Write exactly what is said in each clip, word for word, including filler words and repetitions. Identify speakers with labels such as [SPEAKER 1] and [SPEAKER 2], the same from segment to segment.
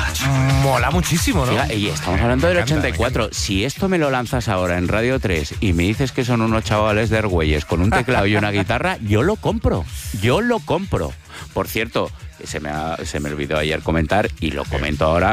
[SPEAKER 1] mola muchísimo, ¿no?
[SPEAKER 2] Fíjate, y estamos hablando del
[SPEAKER 1] encanta,
[SPEAKER 2] ochenta y cuatro. Si esto me lo lanzas ahora en Radio tres y me dices que son unos chavales de Argüelles con un teclado y una guitarra, yo lo compro. Yo lo compro. Por cierto, se me, ha, se me olvidó ayer comentar y lo comento ahora.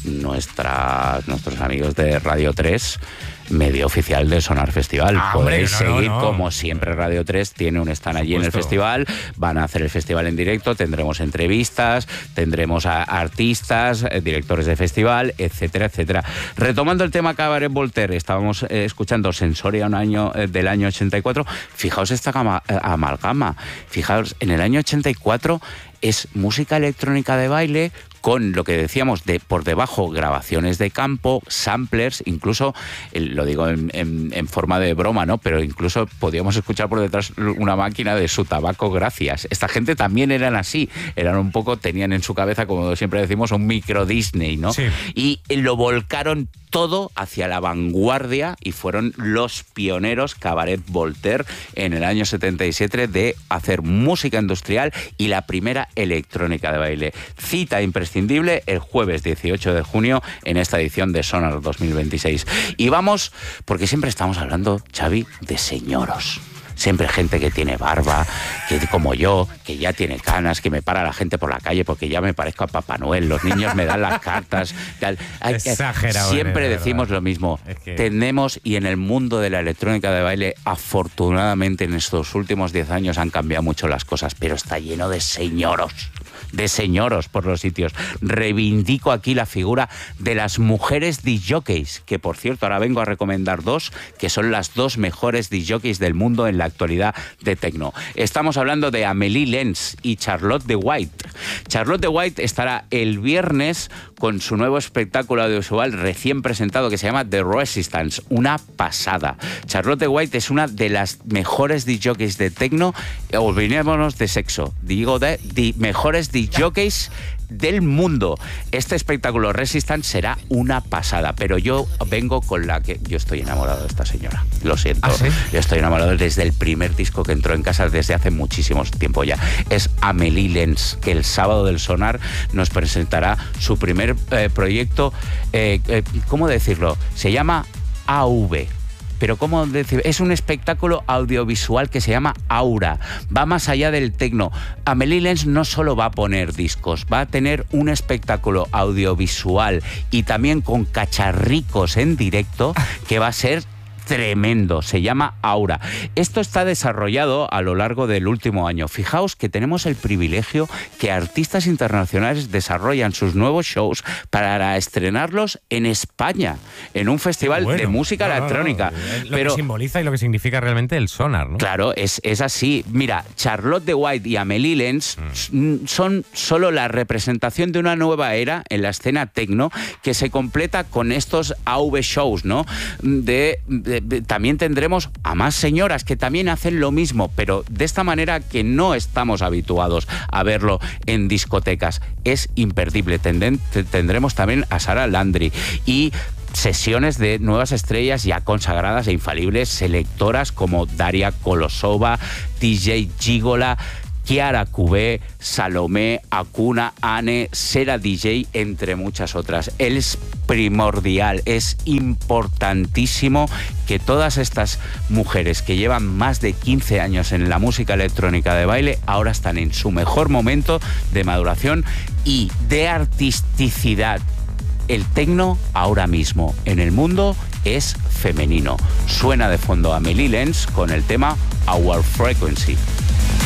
[SPEAKER 2] Nuestra, nuestros amigos de Radio tres, medio oficial del Sonar Festival.
[SPEAKER 1] Ah,
[SPEAKER 2] Podéis
[SPEAKER 1] hombre, no,
[SPEAKER 2] seguir
[SPEAKER 1] no, no.
[SPEAKER 2] como siempre. Radio tres tiene un stand allí en el festival, van a hacer el festival en directo, tendremos entrevistas, tendremos a artistas, eh, directores de festival, etcétera, etcétera. Retomando el tema Cabaret Voltaire, estábamos eh, escuchando Sensoria un año, eh, del año ochenta y cuatro. Fijaos esta gama, eh, amalgama. Fijaos, en el año ochenta y cuatro es música electrónica de baile con lo que decíamos de por debajo grabaciones de campo, samplers, incluso, el, lo digo en, en, en forma de broma, ¿no? Pero incluso podíamos escuchar por detrás una máquina de Su Tabaco Gracias. Esta gente también eran así, eran un poco, tenían en su cabeza, como siempre decimos, un micro Disney, ¿no?
[SPEAKER 1] Sí.
[SPEAKER 2] Y lo volcaron todo hacia la vanguardia y fueron los pioneros, Cabaret Voltaire, en el año setenta y siete, de hacer música industrial y la primera electrónica de baile. Cita imprescindible el jueves dieciocho de junio en esta edición de Sonar dos mil veintiséis. Y vamos, porque siempre estamos hablando, Xavi, de señoros. Siempre gente que tiene barba, que como yo, que ya tiene canas, que me para la gente por la calle porque ya me parezco a Papá Noel, los niños me dan las cartas. Tal.
[SPEAKER 1] Exagerado.
[SPEAKER 2] Siempre
[SPEAKER 1] eres,
[SPEAKER 2] decimos
[SPEAKER 1] ¿verdad?
[SPEAKER 2] lo mismo.
[SPEAKER 1] Es que...
[SPEAKER 2] Tenemos, y en el mundo de la electrónica de baile, afortunadamente en estos últimos diez años han cambiado mucho las cosas, pero está lleno de señoros. de señoros por los sitios. Reivindico aquí la figura de las mujeres disjockeys, que por cierto ahora vengo a recomendar dos, que son las dos mejores disjockeys del mundo en la actualidad de techno. Estamos hablando de Amélie Lenz y Charlotte de White. Charlotte de White estará el viernes con su nuevo espectáculo audiovisual recién presentado que se llama The Resistance, una pasada. Charlotte de White es una de las mejores disjockeys de techno, olvidémonos de sexo, digo de, de mejores disjockeys del mundo. Este espectáculo Resistance será una pasada, pero yo vengo con la que yo estoy enamorado de esta señora. Lo siento.
[SPEAKER 1] ¿Ah, sí?
[SPEAKER 2] Yo estoy enamorado desde el primer disco que entró en casa desde hace muchísimo tiempo ya. Es Amélie Lenz, que el sábado del Sonar nos presentará su primer eh, proyecto, eh, eh, ¿cómo decirlo? Se llama A V. Pero ¿cómo decir? Es un espectáculo audiovisual que se llama Aura. Va más allá del techno. Amélie Lenz no solo va a poner discos, va a tener un espectáculo audiovisual y también con cacharricos en directo que va a ser tremendo, se llama Aura. Esto está desarrollado a lo largo del último año. Fijaos que tenemos el privilegio que artistas internacionales desarrollan sus nuevos shows para estrenarlos en España, en un festival
[SPEAKER 1] bueno,
[SPEAKER 2] de música
[SPEAKER 1] no,
[SPEAKER 2] electrónica.
[SPEAKER 1] No, no. Lo
[SPEAKER 2] Pero
[SPEAKER 1] que simboliza y lo que significa realmente el Sonar, ¿no?
[SPEAKER 2] claro, es, es así. Mira, Charlotte de White y Amélie Lenz mm. son solo la representación de una nueva era en la escena techno que se completa con estos A V shows, ¿no? De, de también tendremos a más señoras que también hacen lo mismo, pero de esta manera que no estamos habituados a verlo en discotecas. Es imperdible. Tenden, tendremos también a Sara Landry y sesiones de nuevas estrellas ya consagradas e infalibles, selectoras como Daria Kolosova, D J Gigola, Chiara Cubé, Salomé, Akuna, Ane, Sera D J, entre muchas otras. Es primordial, es importantísimo que todas estas mujeres que llevan más de quince años en la música electrónica de baile ahora están en su mejor momento de maduración y de artisticidad. El techno ahora mismo en el mundo es femenino. Suena de fondo a Amélie Lenz con el tema Our Frequency.